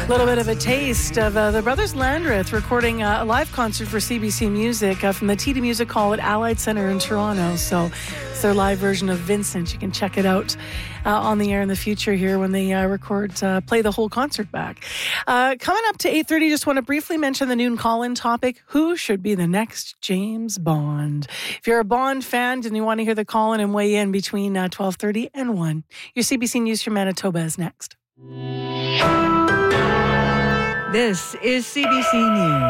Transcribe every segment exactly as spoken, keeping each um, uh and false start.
A little bit of a taste of uh, the Brothers Landreth recording uh, a live concert for C B C Music uh, from the T D Music Hall at Allied Centre in Toronto. So it's their live version of Vincent. You can check it out uh, on the air in the future here when they uh, record, uh, play the whole concert back. Uh, coming up to eight thirty, just want to briefly mention the noon call-in topic. Who should be the next James Bond? If you're a Bond fan and you want to hear the call-in and weigh in between uh, twelve thirty and one, your C B C News from Manitoba is next. This is C B C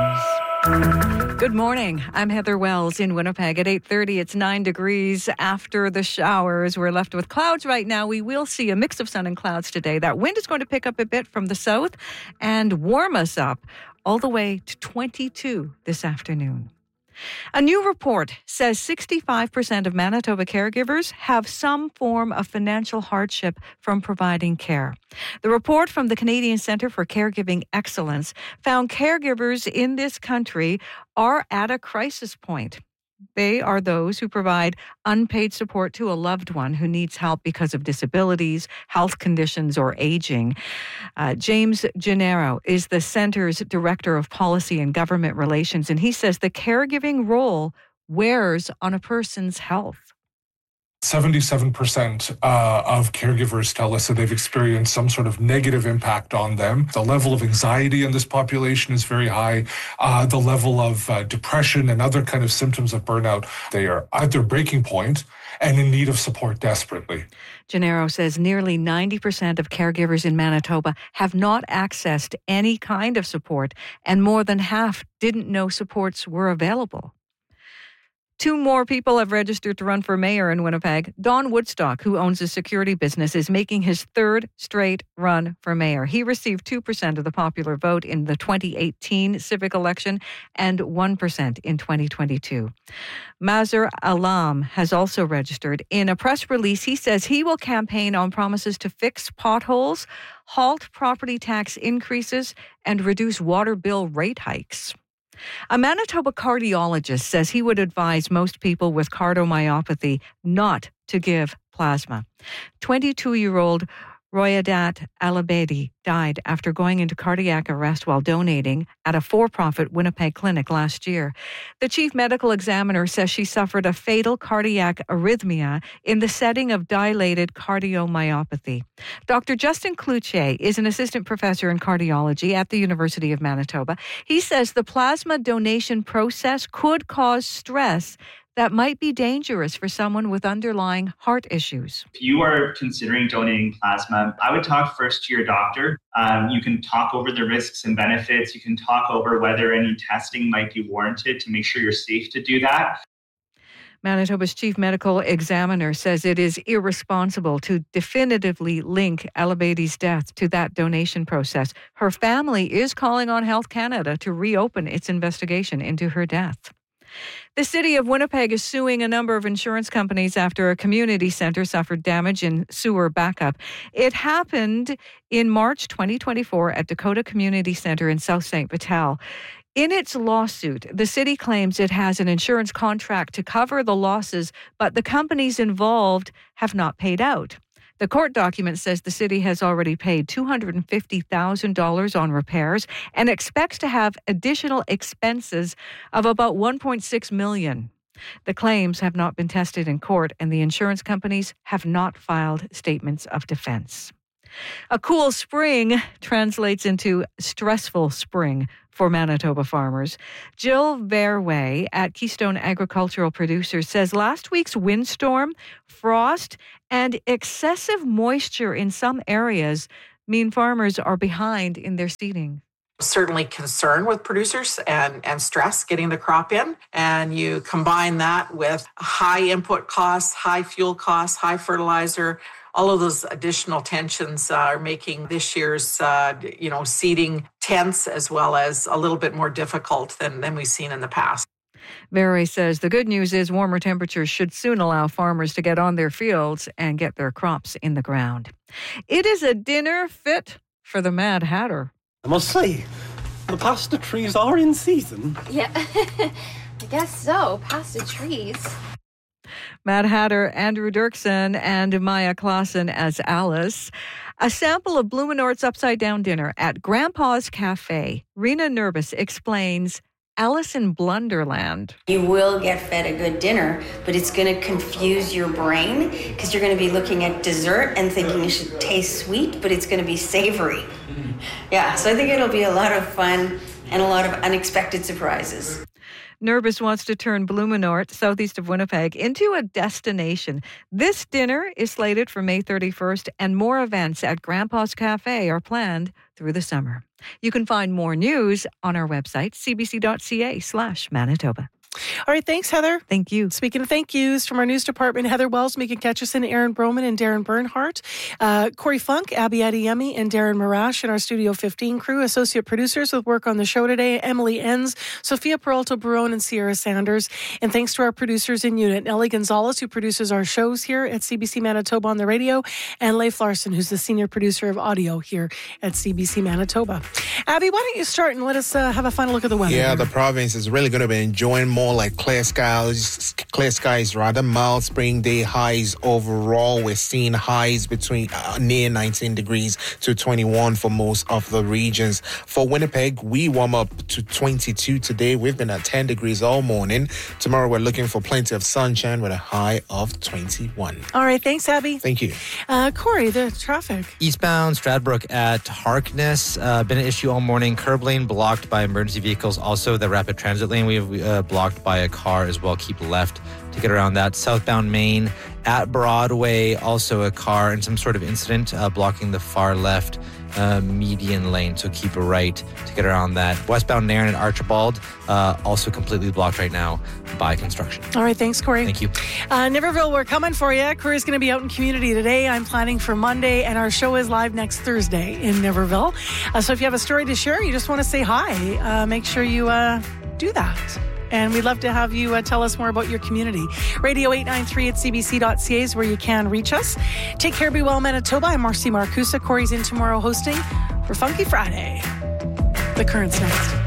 News. Good morning. I'm Heather Wells in Winnipeg. At eight thirty, it's nine degrees after the showers. We're left with clouds right now. We will see a mix of sun and clouds today. That wind is going to pick up a bit from the south and warm us up all the way to twenty-two this afternoon. A new report says sixty-five percent of Manitoba caregivers have some form of financial hardship from providing care. The report from the Canadian Centre for Caregiving Excellence found caregivers in this country are at a crisis point. They are those who provide unpaid support to a loved one who needs help because of disabilities, health conditions, or aging. Uh, James Gennaro is the Centre's Director of Policy and Government Relations, and he says the caregiving role wears on a person's health. seventy-seven percent uh, of caregivers tell us that they've experienced some sort of negative impact on them. The level of anxiety in this population is very high. Uh, the level of uh, depression and other kind of symptoms of burnout, they are at their breaking point and in need of support desperately. Gennaro says nearly ninety percent of caregivers in Manitoba have not accessed any kind of support, and more than half didn't know supports were available. Two more people have registered to run for mayor in Winnipeg. Don Woodstock, who owns a security business, is making his third straight run for mayor. He received two percent of the popular vote in the twenty eighteen civic election and one percent in twenty twenty-two. Mazar Alam has also registered. In a press release, he says he will campaign on promises to fix potholes, halt property tax increases, and reduce water bill rate hikes. A Manitoba cardiologist says he would advise most people with cardiomyopathy not to give plasma. twenty-two-year-old Royadat Alabedi died after going into cardiac arrest while donating at a for-profit Winnipeg clinic last year. The chief medical examiner says she suffered a fatal cardiac arrhythmia in the setting of dilated cardiomyopathy. Doctor Justin Cloutier is an assistant professor in cardiology at the University of Manitoba. He says the plasma donation process could cause stress that might be dangerous for someone with underlying heart issues. If you are considering donating plasma, I would talk first to your doctor. Um, you can talk over the risks and benefits. You can talk over whether any testing might be warranted to make sure you're safe to do that. Manitoba's chief medical examiner says it is irresponsible to definitively link Alabedi's death to that donation process. Her family is calling on Health Canada to reopen its investigation into her death. The city of Winnipeg is suing a number of insurance companies after a community centre suffered damage in sewer backup. It happened in March twenty twenty-four at Dakota Community Centre in South Saint Vital. In its lawsuit, the city claims it has an insurance contract to cover the losses, but the companies involved have not paid out. The court document says the city has already paid two hundred fifty thousand dollars on repairs and expects to have additional expenses of about one point six million dollars. The claims have not been tested in court, and the insurance companies have not filed statements of defense. A cool spring translates into stressful spring for Manitoba farmers. Jill Verway at Keystone Agricultural Producers says last week's windstorm, frost, and excessive moisture in some areas mean farmers are behind in their seeding. Certainly concern with producers and, and stress getting the crop in. And you combine that with high input costs, high fuel costs, high fertilizer. All of those additional tensions uh, are making this year's, uh, you know, seeding tense as well as a little bit more difficult than, than we've seen in the past. Verway says the good news is warmer temperatures should soon allow farmers to get on their fields and get their crops in the ground. It is a dinner fit for the Mad Hatter. I must say, the pasta trees are in season. Yeah, I guess so. Pasta trees. Mad Hatter Andrew Dirksen and Maya Clausen as Alice. A sample of Blumenort's Upside Down dinner at Grandpa's Cafe. Rena Nervous explains Alice in Blunderland. You will get fed a good dinner, but it's going to confuse your brain because you're going to be looking at dessert and thinking it should taste sweet, but it's going to be savory. Yeah, so I think it'll be a lot of fun and a lot of unexpected surprises. Nervous wants to turn Blumenort, southeast of Winnipeg, into a destination. This dinner is slated for May thirty-first, and more events at Grandpa's Cafe are planned through the summer. You can find more news on our website, cbc.ca slash Manitoba. All right, thanks, Heather. Thank you. Speaking of thank yous, from our news department, Heather Wells, Megan Ketchison, Aaron Broman, and Darren Bernhardt, uh, Corey Funk, Abby Adeyemi, and Darren Marash, and our Studio fifteen crew. Associate producers with work on the show today, Emily Enns, Sophia Peralta-Barone, and Sierra Sanders. And thanks to our producers in unit, Nellie Gonzalez, who produces our shows here at C B C Manitoba on the radio, and Leif Larson, who's the senior producer of audio here at C B C Manitoba. Abby, why don't you start and let us uh, have a final look at the weather? Yeah, here. The province is really going to be enjoying more like clear skies, clear skies, rather mild spring day highs overall. We're seeing highs between uh, near nineteen degrees to twenty-one for most of the regions. For Winnipeg, we warm up to twenty-two today. We've been at ten degrees all morning. Tomorrow, we're looking for plenty of sunshine with a high of twenty-one. All right, thanks, Abby. Thank you. Uh, Corey, the traffic. Eastbound Stradbrook at Harkness, uh, been an issue all morning. Curb lane blocked by emergency vehicles. Also, the rapid transit lane we have uh, blocked by a car as well. Keep left to get around that. Southbound Main at Broadway, also a car in some sort of incident uh, blocking the far left uh, median lane. So keep a right to get around that. Westbound Nairn and Archibald uh, also completely blocked right now by construction. All right, thanks, Corey. Thank you. Uh, Niverville, we're coming for you. Corey's going to be out in community today. I'm planning for Monday, and our show is live next Thursday in Niverville. Uh, so if you have a story to share, you just want to say hi, uh, make sure you uh, do that. And we'd love to have you uh, tell us more about your community. Radio eight ninety-three at c b c dot c a is where you can reach us. Take care, be well, Manitoba. I'm Marcy Marcusa. Corey's in tomorrow hosting for Funky Friday. The Current's next.